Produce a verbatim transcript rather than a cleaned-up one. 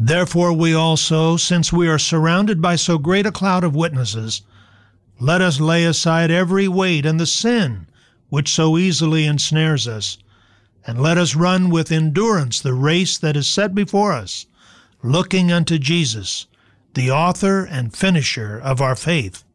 Therefore we also, since we are surrounded by so great a cloud of witnesses, let us lay aside every weight and the sin which so easily ensnares us, and let us run with endurance the race that is set before us, looking unto Jesus, the author and finisher of our faith,